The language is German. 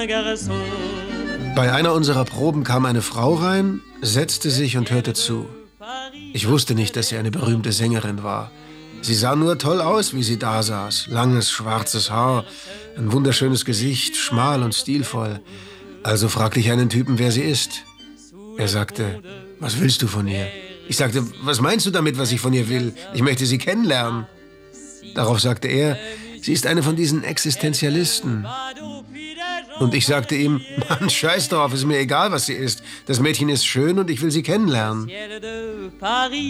Bei einer unserer Proben kam eine Frau rein, setzte sich und hörte zu. Ich wusste nicht, dass sie eine berühmte Sängerin war. Sie sah nur toll aus, wie sie da saß. Langes, schwarzes Haar, ein wunderschönes Gesicht, schmal und stilvoll. Also fragte ich einen Typen, wer sie ist. Er sagte, was willst du von ihr? Ich sagte, was meinst du damit, was ich von ihr will? Ich möchte sie kennenlernen. Darauf sagte er, sie ist eine von diesen Existenzialisten. Und ich sagte ihm, Mann, scheiß drauf, ist mir egal, was sie ist. Das Mädchen ist schön und ich will sie kennenlernen.